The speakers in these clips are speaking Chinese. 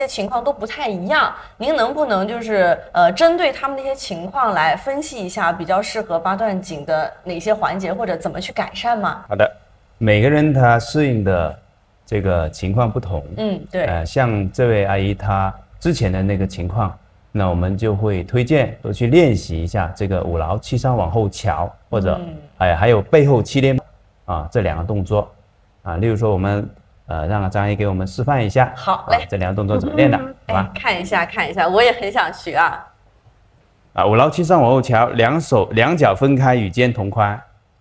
情况都不太一样，您能不能就是针对他们那些情况来分析一下，比较适合八段锦的哪些环节，或者怎么去改善吗？ 好的，每个人他适应的这个情况不同， 对， 像这位阿姨她之前的那个情况，那我们就会推荐多去练习一下这个五劳七伤往后翘，或者还有背后七连啊这两个动作啊，例如说我们让张阿姨给我们示范一下， 好嘞， 这两个动作怎么练的，好吧？ 看一下，我也很想学啊。 五劳七伤往后翘，两脚分开，与肩同宽，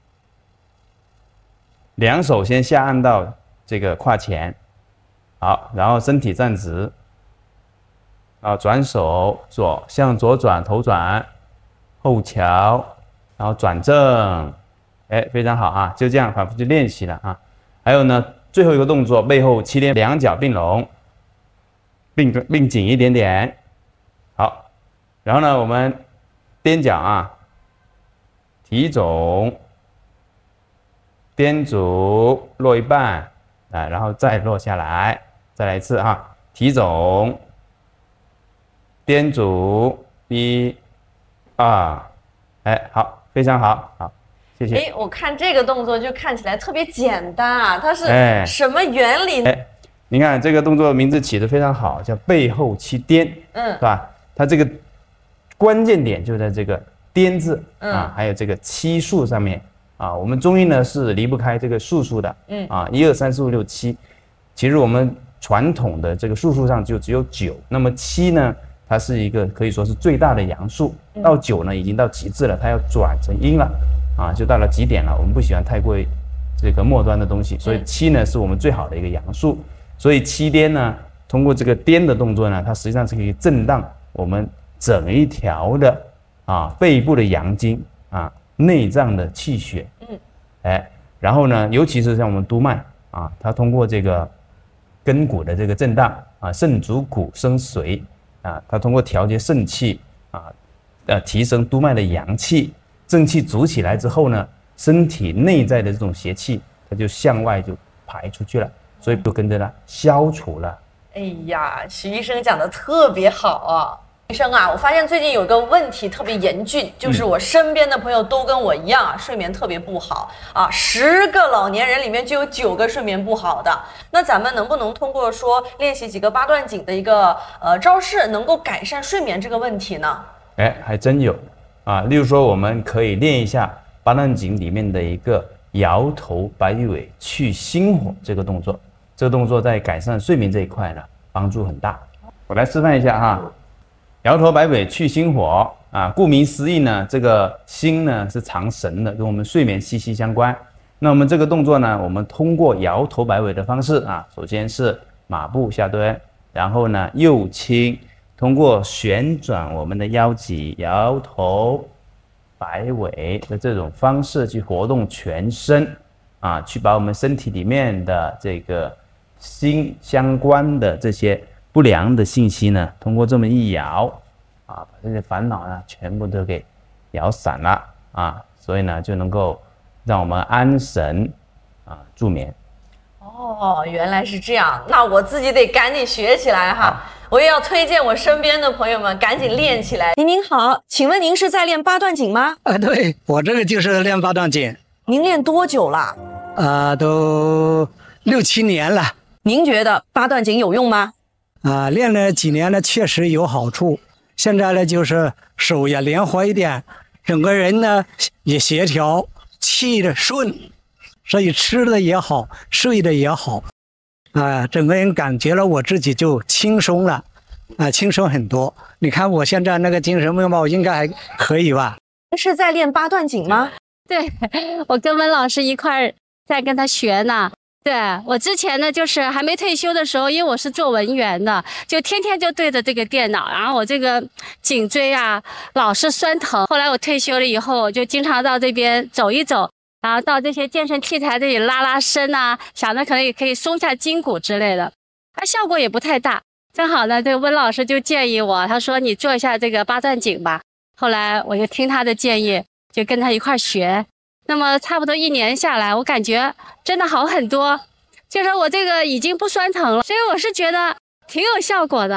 两手先下按到这个胯前，好，然后身体站直，转手向左转，头转，后翘，然后转正，非常好啊，就这样反复去练习了啊。还有呢，最后一个动作，背后七连，两脚并拢，并紧一点点，好，然后呢，我们踮脚啊，提踵，踮足落一半，然后再落下来，再来一次哈，提踵，踮足，1、2，好，非常好，好。谢谢。 我看这个动作就看起来特别简单啊，它是什么原理？ 你看这个动作名字起得非常好，叫背后七颠，是吧？它这个关键点就在这个颠字还有这个七数上面啊。我们中医呢是离不开这个数数的，1、2、3、4、5、6、7。其实我们传统的这个数上就只有9，那么7呢，它是一个可以说是最大的阳数，到9呢已经到极致了，它要转成阴了。就到了极点了，我们不喜欢太过这个末端的东西，所以7呢是我们最好的一个阳数，所以七颠呢，通过这个颠的动作呢，它实际上是可以震荡我们整一条的背部的阳经内脏的气血，然后呢，尤其是像我们督脉它通过这个根骨的这个震荡肾主骨生髓它通过调节肾气提升督脉的阳气。正气足起来之后呢，身体内在的这种邪气，它就向外就排出去了，所以就跟着呢消除了。 哎呀，徐医生讲的特别好啊！医生啊，我发现最近有个问题特别严峻，就是我身边的朋友都跟我一样睡眠特别不好10个老年人里面就有9个睡眠不好的。那咱们能不能通过说练习几个八段锦的一个招式，能够改善睡眠这个问题呢？ 还真有。例如说我们可以练一下八段锦里面的一个摇头摆尾去心火这个动作，这个动作在改善睡眠这一块呢帮助很大。我来示范一下摇头摆尾去心火顾名思义呢，这个心呢是藏神的，跟我们睡眠息息相关。那我们这个动作呢，我们通过摇头摆尾的方式首先是马步下蹲，然后呢右倾，通过旋转我们的腰脊，摇头摆尾的这种方式去活动全身去把我们身体里面的这个心相关的这些不良的信息呢，通过这么一摇把这些烦恼呢全部都给摇散了所以呢就能够让我们安神助眠。 原来是这样，那我自己得赶紧学起来我也要推荐我身边的朋友们赶紧练起来。您好，请问您是在练八段锦吗？ 对，我这个就是练八段锦。 您练多久了？ 都6、7年了。 您觉得八段锦有用吗？ 练了几年呢，确实有好处。现在呢，就是手也灵活一点，整个人呢也协调，气的顺，所以吃的也好，睡的也好。整个人感觉了我自己就轻松了，轻松很多。你看我现在那个精神面貌应该还可以吧？ 是在练八段锦吗？ 对，我跟温老师一块儿在跟他学呢。对，我之前呢就是还没退休的时候，因为我是做文员的，就天天就对着这个电脑，然后我这个颈椎老是酸疼。后来我退休了以后，我就经常到这边走一走，然后到这些健身器材这里拉拉伸想着可能也可以松下筋骨之类的，效果也不太大。正好呢，这个温老师就建议我，他说你做一下这个八段锦吧。后来我就听他的建议，就跟他一块学。那么差不多1年下来，我感觉真的好很多，就是我这个已经不酸疼了，所以我是觉得挺有效果的。